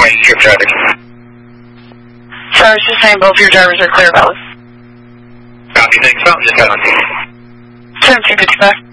trip drivers. So I was just saying both your drivers are clear, Bellas. Copy, thanks. Mountain just got on. 1755.